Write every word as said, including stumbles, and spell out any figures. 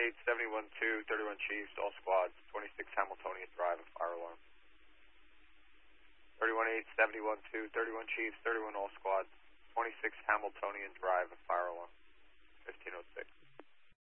eight, seventy-one two, thirty-one Chiefs, all squads, twenty-six Hamiltonian Drive, a fire alarm. thirty-one eight, seventy-one two, thirty-one Chiefs, thirty-one all squads, twenty-six Hamiltonian Drive, a fire alarm. fifteen oh six.